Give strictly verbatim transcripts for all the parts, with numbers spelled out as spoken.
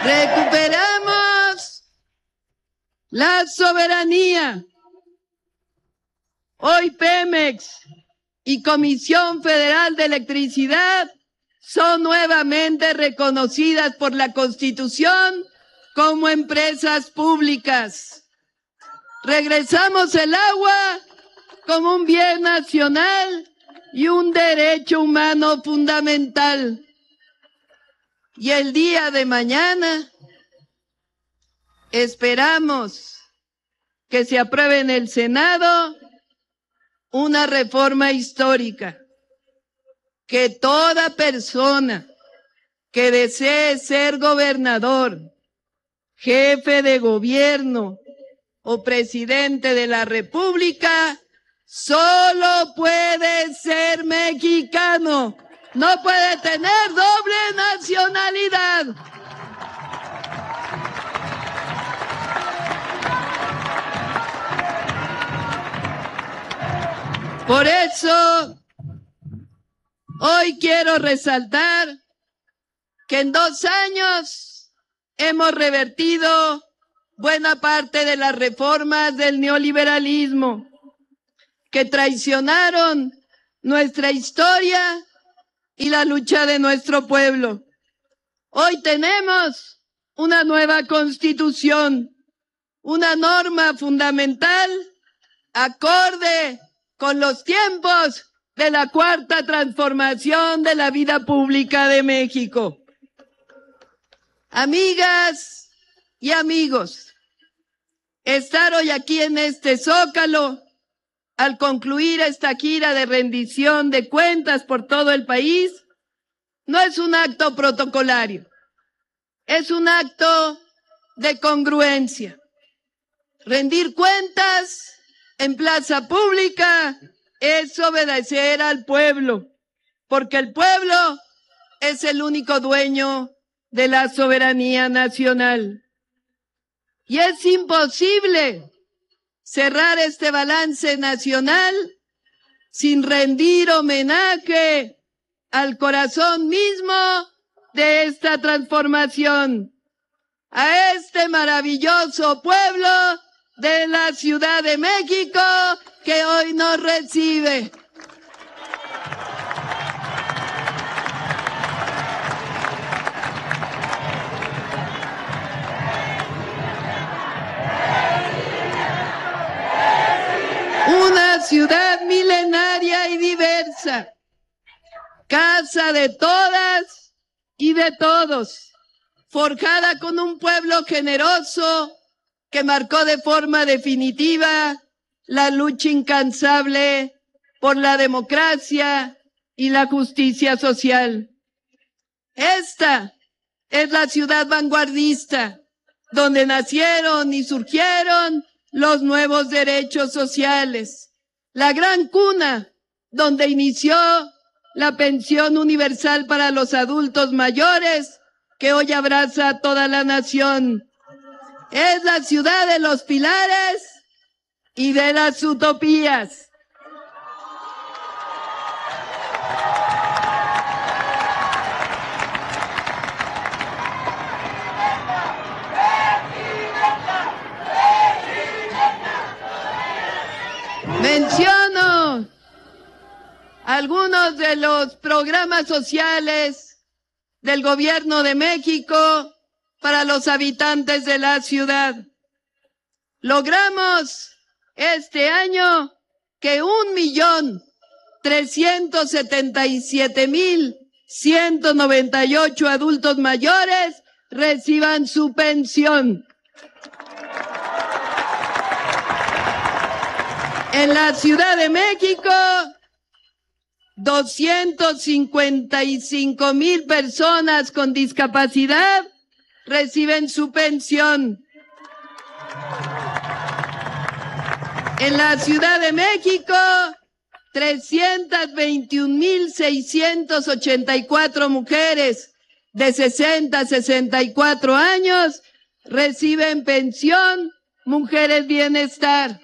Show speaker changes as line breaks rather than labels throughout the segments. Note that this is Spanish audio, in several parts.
Recuperamos la soberanía. Hoy Pemex y Comisión Federal de Electricidad son nuevamente reconocidas por la Constitución como empresas públicas. Regresamos el agua como un bien nacional y un derecho humano fundamental. Y el día de mañana esperamos que se apruebe en el Senado una reforma histórica, que toda persona que desee ser gobernador, jefe de gobierno o presidente de la República solo puede ser mexicano, no puede tener doble nacionalidad. Por eso, hoy quiero resaltar que en dos años hemos revertido buena parte de las reformas del neoliberalismo que traicionaron nuestra historia y la lucha de nuestro pueblo. Hoy tenemos una nueva constitución, una norma fundamental acorde con los tiempos de la cuarta transformación de la vida pública de México. Amigas y amigos, estar hoy aquí en este Zócalo, al concluir esta gira de rendición de cuentas por todo el país, no es un acto protocolario, es un acto de congruencia. Rendir cuentas en plaza pública es obedecer al pueblo, porque el pueblo es el único dueño de la soberanía nacional. Y es imposible cerrar este balance nacional sin rendir homenaje al corazón mismo de esta transformación, a este maravilloso pueblo de la Ciudad de México que hoy nos recibe. Una ciudad milenaria y diversa, casa de todas y de todos, forjada con un pueblo generoso que marcó de forma definitiva la lucha incansable por la democracia y la justicia social. Esta es la ciudad vanguardista, donde nacieron y surgieron los nuevos derechos sociales, la gran cuna donde inició la pensión universal para los adultos mayores que hoy abraza a toda la nación. Es la ciudad de los pilares y de las utopías. Menciono algunos de los programas sociales del Gobierno de México para los habitantes de la ciudad. Logramos este año que un millón trescientos setenta y siete mil ciento noventa y ocho adultos mayores reciban su pensión. En la Ciudad de México, doscientos cincuenta y cinco mil personas con discapacidad reciben su pensión. En la Ciudad de México, trescientos veintiún mil seiscientos ochenta y cuatro mujeres de sesenta a sesenta y cuatro años reciben pensión Mujeres Bienestar.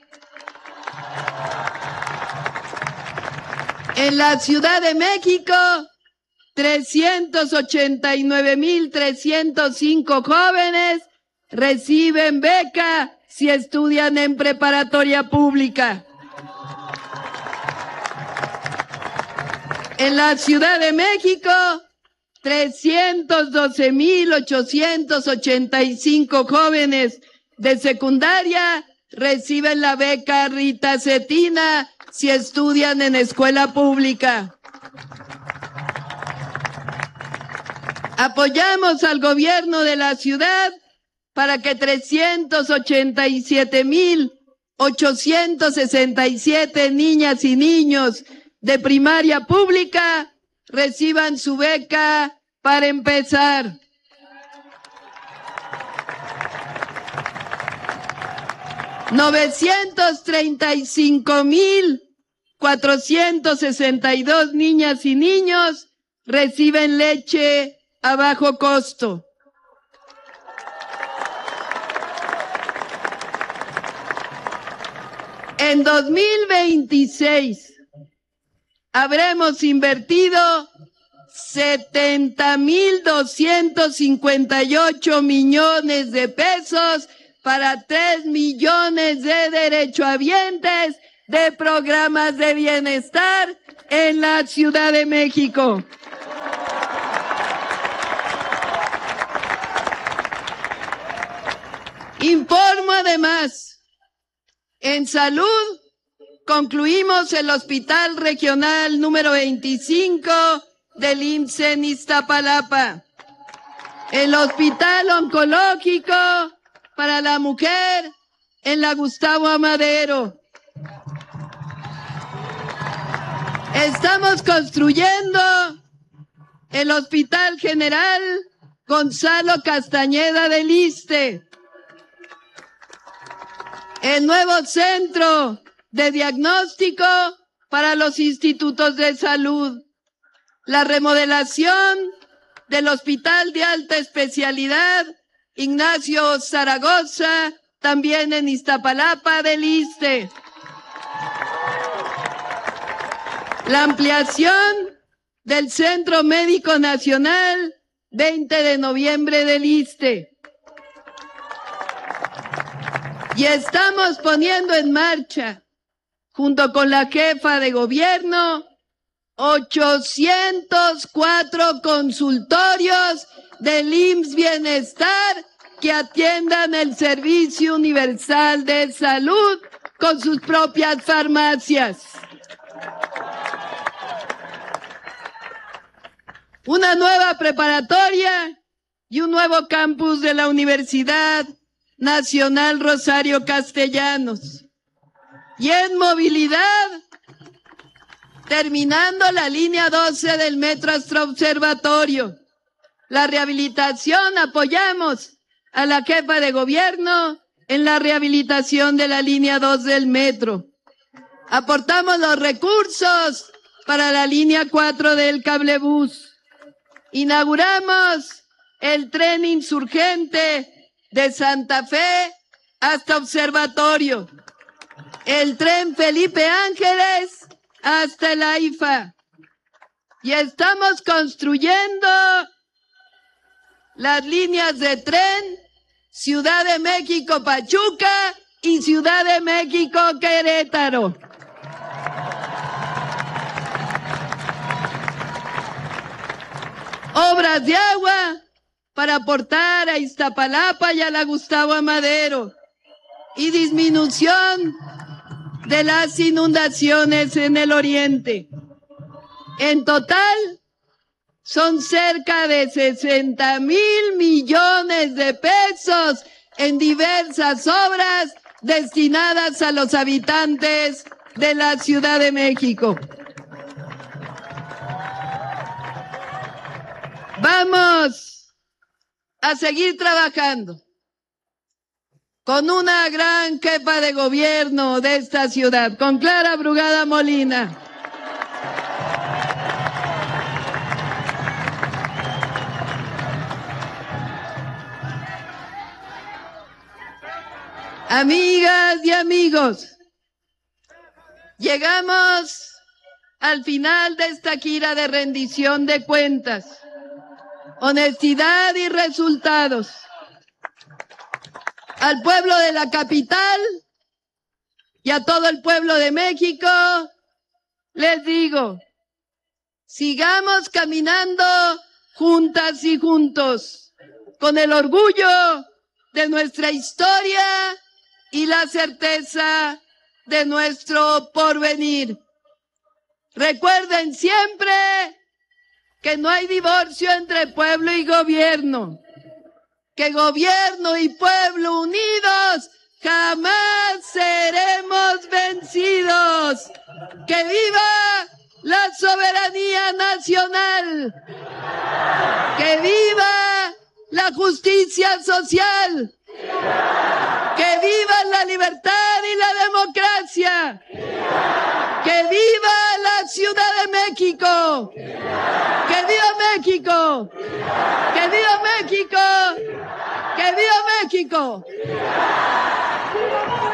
En la Ciudad de México, trescientos ochenta y nueve mil trescientos cinco jóvenes reciben beca si estudian en preparatoria pública. En la Ciudad de México, trescientos doce mil ochocientos ochenta y cinco jóvenes de secundaria reciben la beca Rita Cetina si estudian en escuela pública. Apoyamos al gobierno de la ciudad para que trescientos ochenta y siete mil ochocientos sesenta y siete niñas y niños de primaria pública reciban su beca para empezar. novecientos treinta y cinco mil cuatrocientos sesenta y dos niñas y niños reciben leche a bajo costo. En dos mil veintiséis habremos invertido setenta mil doscientos cincuenta y ocho millones de pesos para tres millones de derechohabientes de programas de bienestar en la Ciudad de México. Informo además, en salud concluimos el Hospital Regional número veinticinco del I M S S en Iztapalapa, el Hospital Oncológico para la Mujer en la Gustavo Amadero. Estamos construyendo el Hospital General Gonzalo Castañeda del Iste, el nuevo centro de diagnóstico para los institutos de salud, la remodelación del Hospital de Alta Especialidad Ignacio Zaragoza, también en Iztapalapa del Iste, la ampliación del Centro Médico Nacional veinte de noviembre del Iste. Y estamos poniendo en marcha, junto con la jefa de gobierno, ochocientos cuatro consultorios del I M S S Bienestar que atiendan el Servicio Universal de Salud con sus propias farmacias. Una nueva preparatoria y un nuevo campus de la Universidad Nacional Rosario Castellanos. Y en movilidad, terminando la línea doce del Metro Astroobservatorio. La rehabilitación, apoyamos a la jefa de gobierno en la rehabilitación de la línea dos del metro. Aportamos los recursos para la línea cuatro del cablebús. Inauguramos el tren insurgente de Santa Fe hasta Observatorio, el tren Felipe Ángeles hasta el AIFA, y estamos construyendo las líneas de tren Ciudad de México-Pachuca y Ciudad de México-Querétaro. Obras de agua para aportar a Iztapalapa y a la Gustavo Amadero, y disminución de las inundaciones en el oriente. En total, son cerca de sesenta mil millones de pesos en diversas obras destinadas a los habitantes de la Ciudad de México. Vamos a seguir trabajando con una gran jefa de gobierno de esta ciudad, con Clara Brugada Molina. Amigas y amigos, llegamos al final de esta gira de rendición de cuentas, honestidad y resultados. Al pueblo de la capital y a todo el pueblo de México, les digo, sigamos caminando juntas y juntos, con el orgullo de nuestra historia y la certeza de nuestro porvenir. Recuerden siempre que no hay divorcio entre pueblo y gobierno, que gobierno y pueblo unidos jamás seremos vencidos. ¡Que viva la soberanía nacional! ¡Que viva la justicia social! ¡Que viva la libertad y la democracia! ¡Que viva la Ciudad de México! ¡Que viva México! ¡Que viva México! ¡Que viva México!